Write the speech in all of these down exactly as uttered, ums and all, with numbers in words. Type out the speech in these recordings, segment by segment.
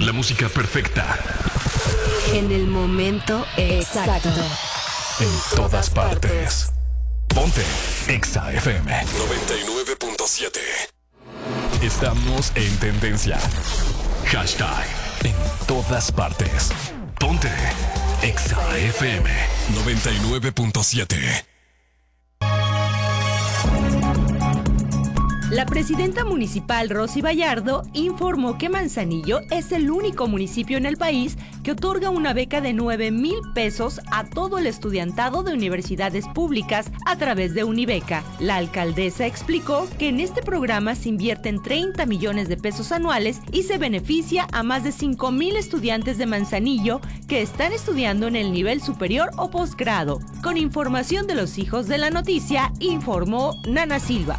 La música perfecta. En el momento exacto. En todas partes. Ponte Exa F M noventa y nueve punto siete. Estamos en tendencia. Hashtag en todas partes. Ponte Exa F M noventa y nueve punto siete. La presidenta municipal Rosy Vallardo informó que Manzanillo es el único municipio en el país que otorga una beca de nueve mil pesos a todo el estudiantado de universidades públicas a través de Unibeca. La alcaldesa explicó que en este programa se invierten treinta millones de pesos anuales y se beneficia a más de cinco mil estudiantes de Manzanillo que están estudiando en el nivel superior o posgrado. Con información de los hijos de la noticia, informó Nana Silva.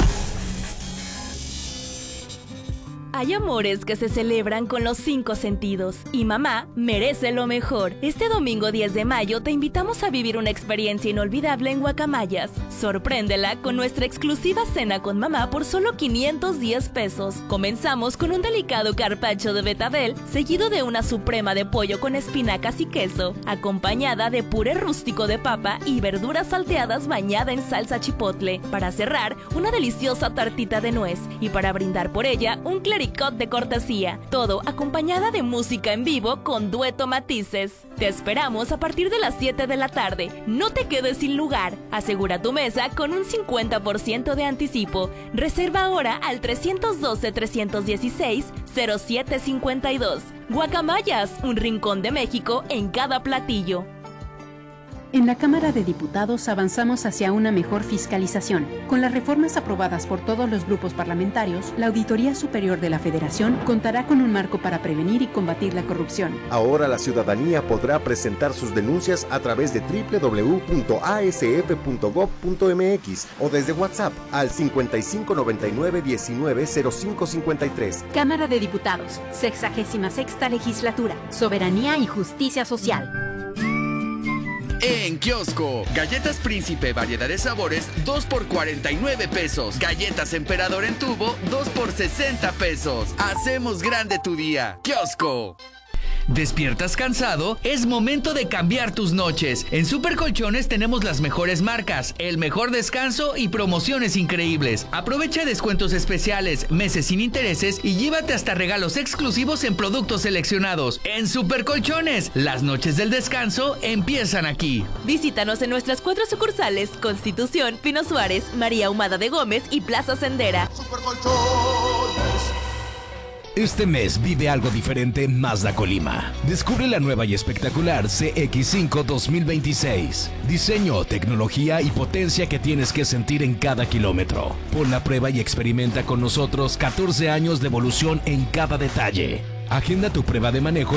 Hay amores que se celebran con los cinco sentidos y mamá merece lo mejor. Este domingo diez de mayo te invitamos a vivir una experiencia inolvidable en Guacamayas. Sorpréndela con nuestra exclusiva cena con mamá por solo quinientos diez pesos. Comenzamos con un delicado carpaccio de betabel, seguido de una suprema de pollo con espinacas y queso, acompañada de puré rústico de papa y verduras salteadas bañada en salsa chipotle. Para cerrar, una deliciosa tartita de nuez y para brindar por ella, un clericot de cortesía, todo acompañada de música en vivo con dueto Matices. Te esperamos a partir de las siete de la tarde. No te quedes sin lugar. Asegura tu mesa con un cincuenta por ciento de anticipo. Reserva ahora al tres uno dos, tres uno seis, cero siete cinco dos. Guacamayas, un rincón de México en cada platillo. En la Cámara de Diputados avanzamos hacia una mejor fiscalización. Con las reformas aprobadas por todos los grupos parlamentarios, la Auditoría Superior de la Federación contará con un marco para prevenir y combatir la corrupción. Ahora la ciudadanía podrá presentar sus denuncias a través de doble u doble u doble u punto a s f punto gob punto m x o desde WhatsApp al cincuenta y cinco noventa y nueve diecinueve cero cinco cincuenta y tres. Cámara de Diputados, sexagésima sexta legislatura, soberanía y justicia social. En kiosco, galletas Príncipe, variedad de sabores, dos por cuarenta y nueve pesos. Galletas Emperador en tubo, dos por sesenta pesos. Hacemos grande tu día. Kiosco. ¿Despiertas cansado? Es momento de cambiar tus noches. En Super Colchones tenemos las mejores marcas, el mejor descanso y promociones increíbles. Aprovecha descuentos especiales, meses sin intereses y llévate hasta regalos exclusivos en productos seleccionados. En Super Colchones, las noches del descanso empiezan aquí. Visítanos en nuestras cuatro sucursales: Constitución, Pino Suárez, María Ahumada de Gómez y Plaza Sendera. Super Colchones. Este mes vive algo diferente en Mazda Colima. Descubre la nueva y espectacular C X cinco dos mil veintiséis. Diseño, tecnología y potencia que tienes que sentir en cada kilómetro. Pon la prueba y experimenta con nosotros catorce años de evolución en cada detalle. Agenda tu prueba de manejo